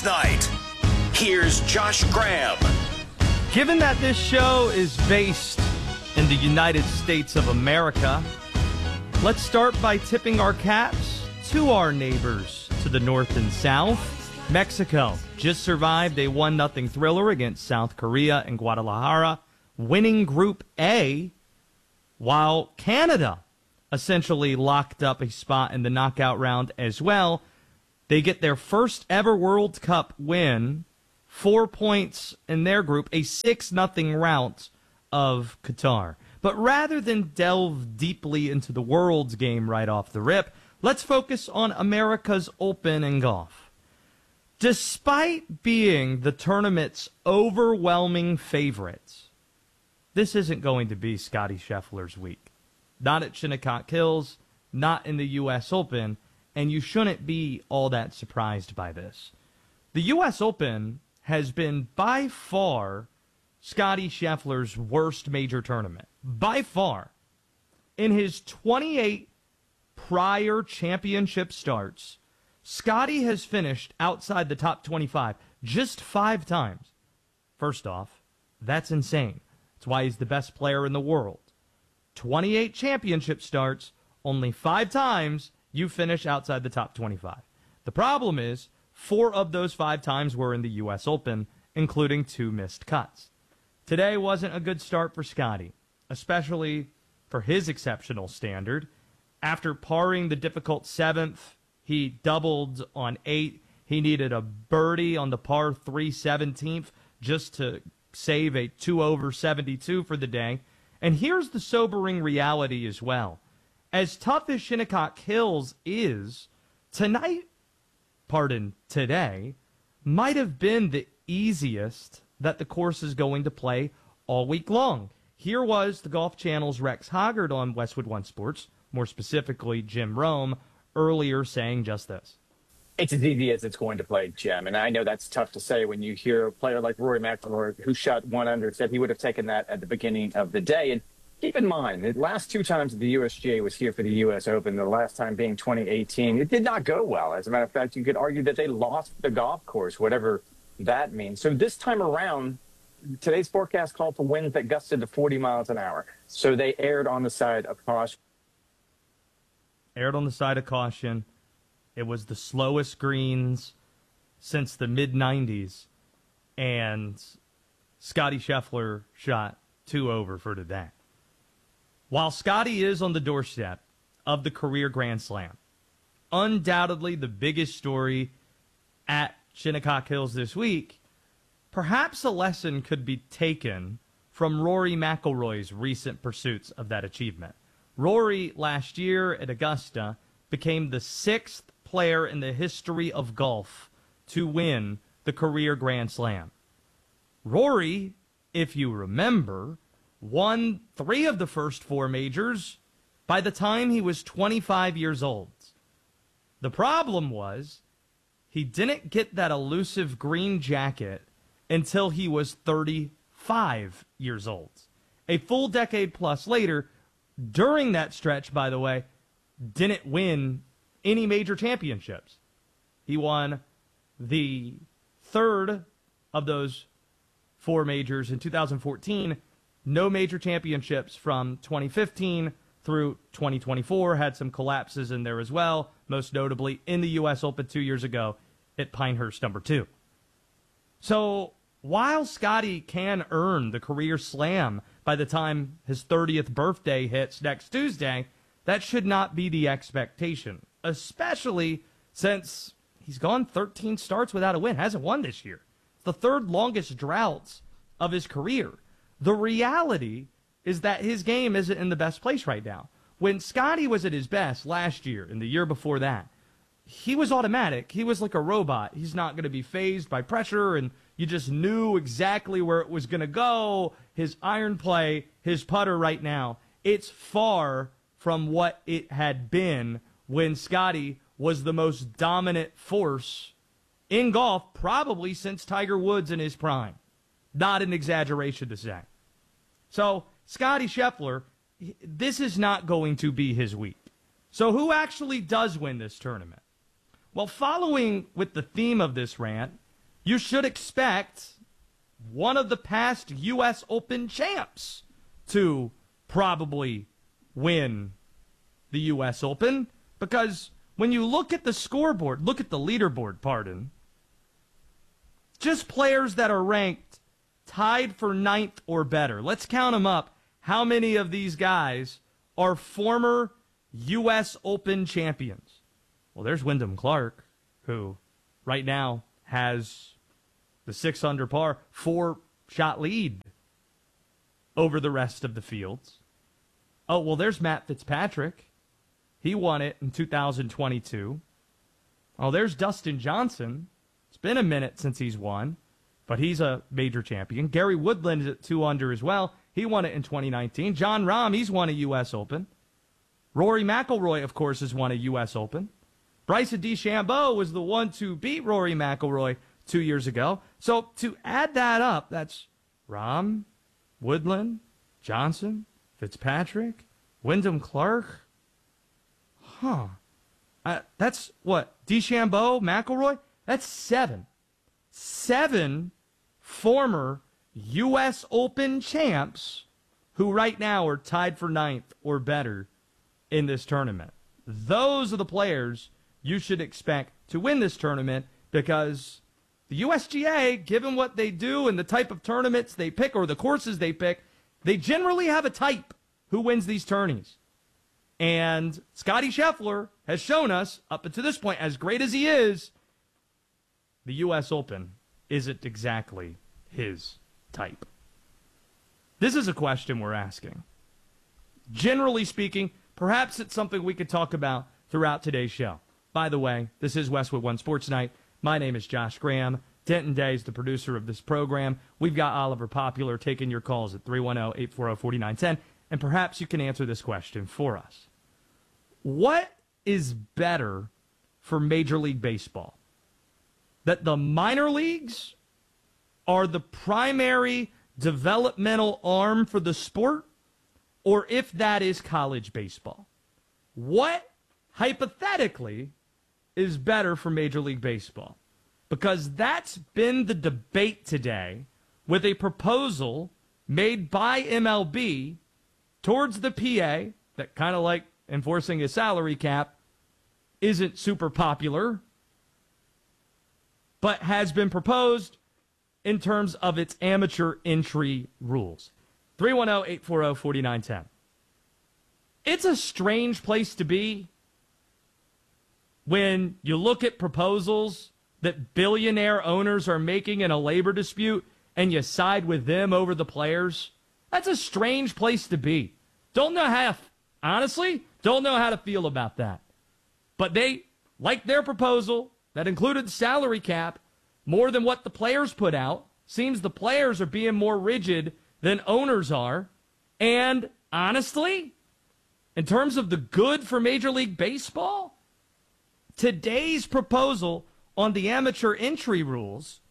last night. Here's Josh Graham. Given that this show is based in the United States of America, let's start by tipping our caps to our neighbors to the north and south. Mexico just survived a 1-0 thriller against South Korea in Guadalajara, winning Group A, while Canada essentially locked up a spot in the knockout round as well. They get their first ever World Cup win, 4 points in their group, a 6-0 rout of Qatar. But rather than delve deeply into the World's game right off the rip, let's focus on America's Open in golf. Despite being the tournament's overwhelming favorites, this isn't going to be Scottie Scheffler's week. Not at Shinnecock Hills, not in the U.S. Open, and you shouldn't be all that surprised by this. The U.S. Open has been by far Scottie Scheffler's worst major tournament. By far. In his 28 prior championship starts, Scottie has finished outside the top 25 just 5 times. First off, that's insane. That's why he's the best player in the world. 28 championship starts, only 5 times you finish outside the top 25. The problem is, 4 of those 5 times were in the U.S. Open, including 2 missed cuts. Today wasn't a good start for Scottie, especially for his exceptional standard. After parring the difficult 7th, he doubled on 8. He needed a birdie on the par 3 17th just to save a 2-over 72 for the day. And here's the sobering reality as well. As tough as Shinnecock Hills is, today might have been the easiest that the course is going to play all week long. Here was the Golf Channel's Rex Hoggard on Westwood One Sports, more specifically Jim Rome, earlier saying just this. It's as easy as it's going to play, Jim. And I know that's tough to say when you hear a player like Rory McIlroy, who shot 1 under, said he would have taken that at the beginning of the day. And keep in mind, the last 2 times the USGA was here for the U.S. Open, the last time being 2018, it did not go well. As a matter of fact, you could argue that they lost the golf course, whatever that means. So this time around, today's forecast called for winds that gusted to 40 miles an hour. So they erred on the side of caution. Erred on the side of caution. It was the slowest greens since the mid-90s, and Scottie Scheffler shot 2 over for today. While Scottie is on the doorstep of the career Grand Slam, undoubtedly the biggest story at Shinnecock Hills this week, perhaps a lesson could be taken from Rory McIlroy's recent pursuits of that achievement. Rory, last year at Augusta, became the 6th player in the history of golf to win the career Grand Slam. Rory, if you remember, won 3 of the first 4 majors by the time he was 25 years old. The problem was he didn't get that elusive green jacket until he was 35 years old. A full decade plus later, during that stretch, by the way, didn't win any major championships. He won the 3rd of those 4 majors in 2014. No major championships from 2015 through 2024. Had some collapses in there as well, most notably in the U.S. Open 2 years ago at Pinehurst number 2. So while Scottie can earn the career slam by the time his 30th birthday hits next Tuesday, that should not be the expectation, especially since he's gone 13 starts without a win, hasn't won this year. It's the 3rd longest drought of his career. The reality is that his game isn't in the best place right now. When Scottie was at his best last year and the year before that, he was automatic. He was like a robot. He's not going to be fazed by pressure, and you just knew exactly where it was going to go. His iron play, his putter right now, it's far from what it had been when Scottie was the most dominant force in golf probably since Tiger Woods in his prime. Not an exaggeration to say. So, Scottie Scheffler, this is not going to be his week. So who actually does win this tournament? Well, following with the theme of this rant, you should expect one of the past U.S. Open champs to probably win the U.S. Open, because when you look at the scoreboard, look at the leaderboard, pardon, just players that are ranked tied for 9th or better. Let's count them up. How many of these guys are former U.S. Open champions? Well, there's Wyndham Clark, who right now has the 6 under par, 4-shot lead over the rest of the fields. Oh, well, there's Matt Fitzpatrick. He won it in 2022. Oh, there's Dustin Johnson. It's been a minute since he's won, but he's a major champion. Gary Woodland is at 2 under as well. He won it in 2019. Jon Rahm, he's won a U.S. Open. Rory McIlroy, of course, has won a U.S. Open. Bryson DeChambeau was the one to beat Rory McIlroy 2 years ago. So to add that up, that's Rahm, Woodland, Johnson, Fitzpatrick, Wyndham Clark. That's what? DeChambeau, McIlroy? That's 7. 7 former U.S. Open champs who right now are tied for 9th or better in this tournament. Those are the players you should expect to win this tournament, because the USGA, given what they do and the type of tournaments they pick or the courses they pick, they generally have a type who wins these tourneys. And Scotty Scheffler has shown us, up until this point, as great as he is, the U.S. Open isn't exactly his type. This is a question we're asking. Generally speaking, perhaps it's something we could talk about throughout today's show. By the way, this is Westwood One Sports Night. My name is Josh Graham. Denton Day is the producer of this program. We've got Oliver Popular taking your calls at 310-840-4910, and perhaps you can answer this question for us. What is better for Major League Baseball? That the minor leagues are the primary developmental arm for the sport, or if that is college baseball? What, hypothetically, is better for Major League Baseball? Because that's been the debate today, with a proposal made by MLB towards the PA that, kind of like enforcing a salary cap, isn't super popular, but has been proposed in terms of its amateur entry rules. 310-840-4910. It's a strange place to be when you look at proposals that billionaire owners are making in a labor dispute and you side with them over the players. That's a strange place to be. Honestly, don't know how to feel about that. But they like their proposal that included the salary cap more than what the players put out. Seems the players are being more rigid than owners are. And honestly, in terms of the good for Major League Baseball, today's proposal on the amateur entry rules,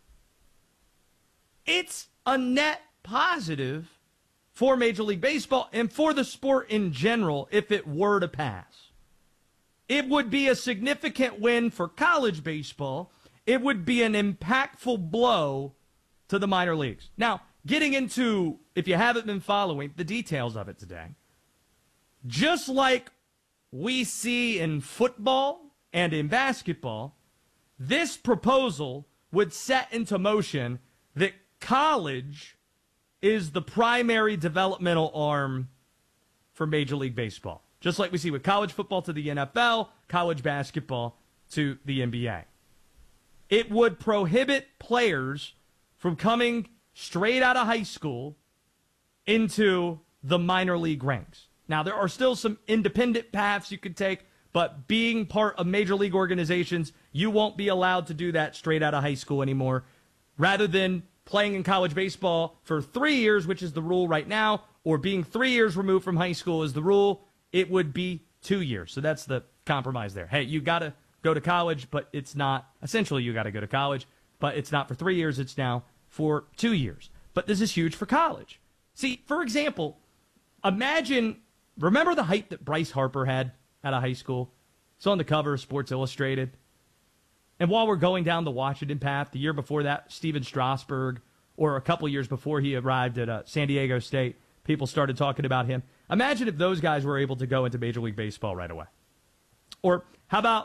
it's a net positive for Major League Baseball and for the sport in general if it were to pass. It would be a significant win for college baseball. It would be an impactful blow to the minor leagues. Now, getting into, if you haven't been following, the details of it today, just like we see in football and in basketball, this proposal would set into motion that college is the primary developmental arm for Major League Baseball. Just like we see with college football to the NFL, college basketball to the NBA. It would prohibit players from coming straight out of high school into the minor league ranks. Now, there are still some independent paths you could take, but being part of major league organizations, you won't be allowed to do that straight out of high school anymore. Rather than playing in college baseball for 3 years, which is the rule right now, or being 3 years removed from high school is the rule, it would be 2 years. So that's the compromise there. Hey, you got to go to college, but it's not, essentially you got to go to college, but it's not for 3 years, it's now for 2 years. But this is huge for college. See, for example, remember the hype that Bryce Harper had out of high school? It's on the cover of Sports Illustrated. And while we're going down the Washington path, the year before that, Steven Strasburg, or a couple years before he arrived at San Diego State, people started talking about him. Imagine if those guys were able to go into Major League Baseball right away. Or how about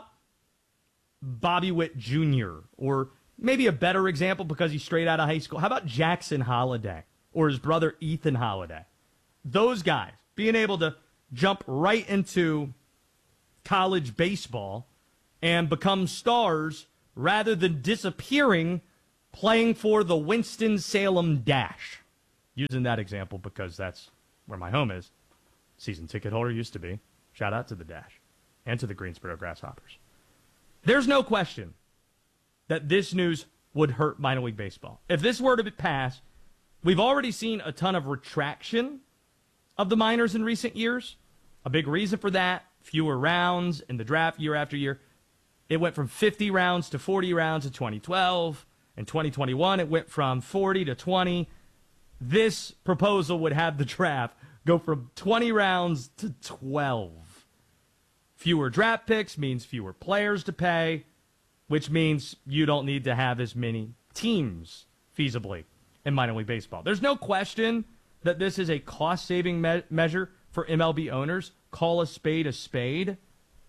Bobby Witt Jr., or maybe a better example because he's straight out of high school. How about Jackson Holliday or his brother Ethan Holliday? Those guys being able to jump right into college baseball and become stars rather than disappearing playing for the Winston-Salem Dash. Using that example because that's where my home is. Season ticket holder used to be. Shout out to the Dash and to the Greensboro Grasshoppers. There's no question that this news would hurt minor league baseball. If this were to pass, we've already seen a ton of retraction of the minors in recent years. A big reason for that, fewer rounds in the draft year after year. It went from 50 rounds to 40 rounds in 2012. In 2021, it went from 40 to 20. This proposal would have the draft go from 20 rounds to 12. Fewer draft picks means fewer players to pay, which means you don't need to have as many teams feasibly in minor league baseball. There's no question that this is a cost-saving measure for MLB owners. Call a spade,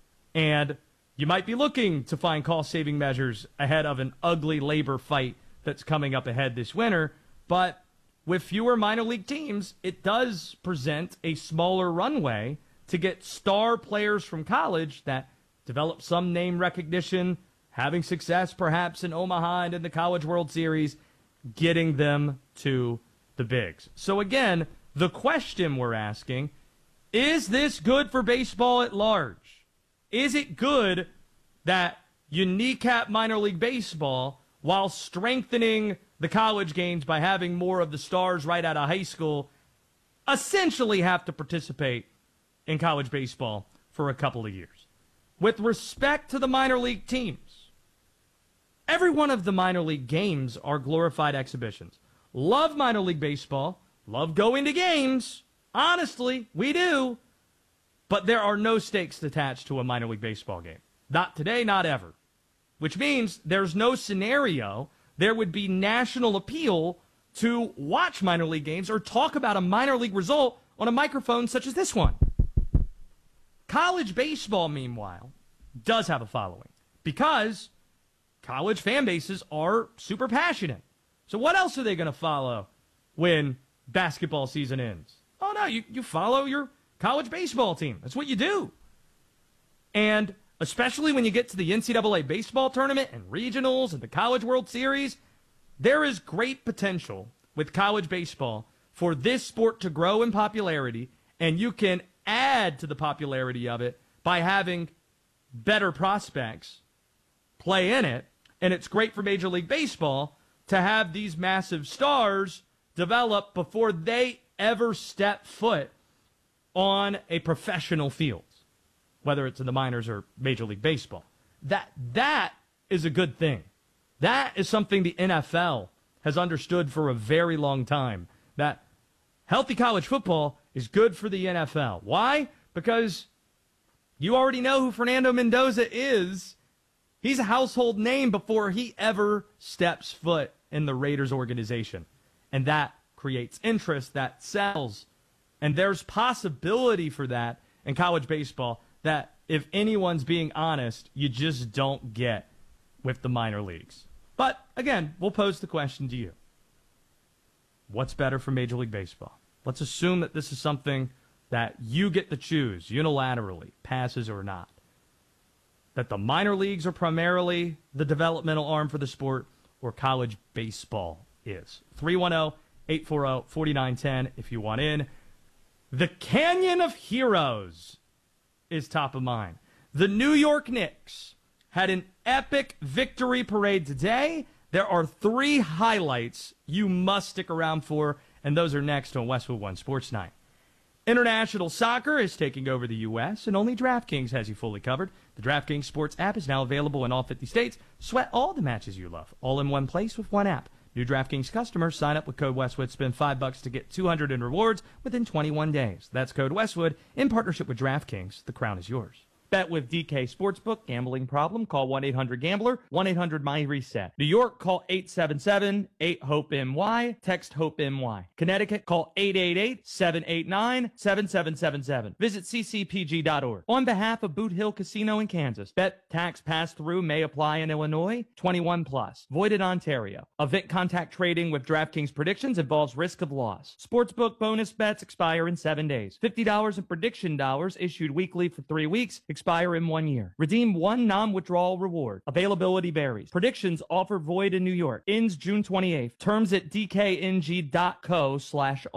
and you might be looking to find cost-saving measures ahead of an ugly labor fight that's coming up ahead this winter, but with fewer minor league teams, it does present a smaller runway to get star players from college that develop some name recognition, having success perhaps in Omaha and in the College World Series, getting them to the bigs. So again, the question we're asking, is this good for baseball at large? Is it good that you kneecap minor league baseball while strengthening the college games by having more of the stars right out of high school essentially have to participate in college baseball for a couple of years? With respect to the minor league teams, every one of the minor league games are glorified exhibitions. Love minor league baseball, love going to games. Honestly, we do. But there are no stakes attached to a minor league baseball game. Not today, not ever. Which means there's no scenario there would be national appeal to watch minor league games or talk about a minor league result on a microphone such as this one. College baseball, meanwhile, does have a following because college fan bases are super passionate. So what else are they going to follow when basketball season ends? Oh, no, you follow your college baseball team. That's what you do. And especially when you get to the NCAA baseball tournament and regionals and the College World Series, there is great potential with college baseball for this sport to grow in popularity, and you can add to the popularity of it by having better prospects play in it. And it's great for Major League Baseball to have these massive stars develop before they ever step foot on a professional field, whether it's in the minors or Major League Baseball. That is a good thing. That is something the NFL has understood for a very long time, that healthy college football is good for the NFL. Why? Because you already know who Fernando Mendoza is. He's a household name before he ever steps foot in the Raiders organization. And that creates interest, that sells. And there's possibility for that in college baseball that, if anyone's being honest, you just don't get with the minor leagues. But, again, we'll pose the question to you. What's better for Major League Baseball? Let's assume that this is something that you get to choose unilaterally, passes or not. That the minor leagues are primarily the developmental arm for the sport, or college baseball is. 310-840-4910 if you want in. The Canyon of Heroes is top of mind. The New York Knicks had an epic victory parade today. There are 3 highlights you must stick around for, and those are next on Westwood One Sports Night. International soccer is taking over the U.S., and only DraftKings has you fully covered. The DraftKings Sports app is now available in all 50 states. Sweat all the matches you love, all in one place with one app. New DraftKings customers sign up with code Westwood, spend $5 to get $200 in rewards within 21 days. That's code Westwood in partnership with DraftKings. The crown is yours. Bet with DK Sportsbook. Gambling problem? Call 1-800-GAMBLER, 1-800-MY-RESET. New York, call 877-8-HOPE-NY. Text HOPE-NY. Connecticut, call 888-789-7777. Visit ccpg.org. On behalf of Boot Hill Casino in Kansas, bet tax pass-through may apply in Illinois. 21 plus. Void in Ontario. Event contact trading with DraftKings predictions involves risk of loss. Sportsbook bonus bets expire in 7 days. $50 in prediction dollars issued weekly for 3 weeks expire in 1 year. Redeem one non-withdrawal reward. Availability varies. Predictions offer void in New York. Ends June 28th. Terms at dkng.co/